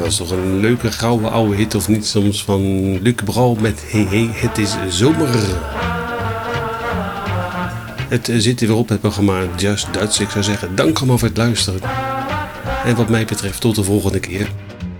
Dat is toch een leuke gouden oude hit of niet soms van Luc Bral met Hey Hey, het is zomer. Het zit weer op het programma Just Duits. Ik zou zeggen, dank allemaal voor het luisteren. En wat mij betreft tot de volgende keer.